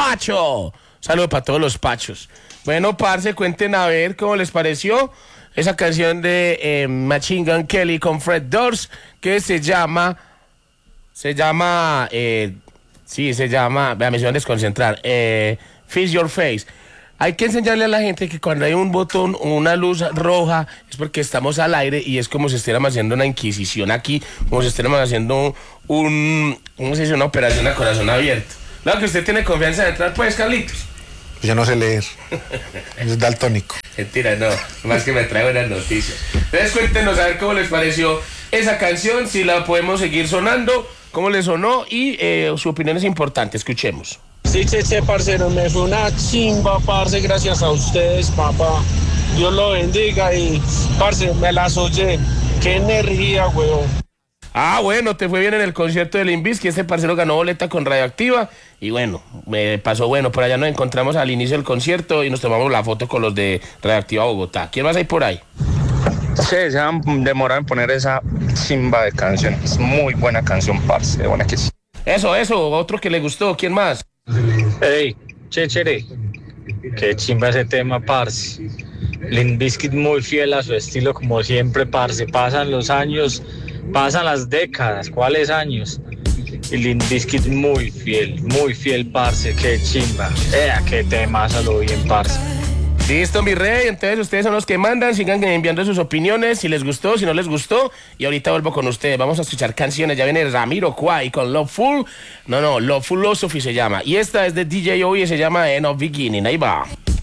Pacho. Saludos para todos los pachos. Bueno, parce, cuenten a ver cómo les pareció esa canción de Machine Gun Kelly con Fred Durst, que se llama, vea, me suelen desconcentrar, Fix Your Face. Hay que enseñarle a la gente que cuando hay un botón o una luz roja es porque estamos al aire y es como si estuviéramos haciendo una inquisición aquí, como si estuviéramos haciendo ¿cómo se dice? Una operación a corazón abierto. Claro que usted tiene confianza de entrar, pues, Carlitos. Yo no sé leer. Es daltónico. Mentira, no. Más que me trae buenas noticias. Entonces cuéntenos a ver cómo les pareció esa canción, si la podemos seguir sonando, cómo les sonó y su opinión es importante. Escuchemos. Sí, parcero, me fue una chimba, parce, gracias a ustedes, papá. Dios lo bendiga y, parce, me las oye. Qué energía, weón. Ah, bueno, te fue bien en el concierto de Limp Bizkit, este parcero ganó boleta con Radioactiva y bueno, me pasó bueno, por allá nos encontramos al inicio del concierto y nos tomamos la foto con los de Radioactiva Bogotá. ¿Quién más hay por ahí? Sí, se han demorado en poner esa chimba de canción, es muy buena canción, parce, de buena que sí. Eso, otro que le gustó, ¿quién más? Hey, chéchere, qué chimba ese tema, parce. Limp Bizkit muy fiel a su estilo como siempre, parce, pasan los años... Pasan las décadas, ¿cuáles años? Y Limp Bizkit muy fiel, parce, qué chimba. Qué temazo lo bien, parce. Listo, mi rey, entonces ustedes son los que mandan, sigan enviando sus opiniones, si les gustó, si no les gustó, y ahorita vuelvo con ustedes, vamos a escuchar canciones, ya viene Jamiroquai con Loveful Philosophy se llama, y esta es de DJ Ovi y se llama End of Beginning, ahí va.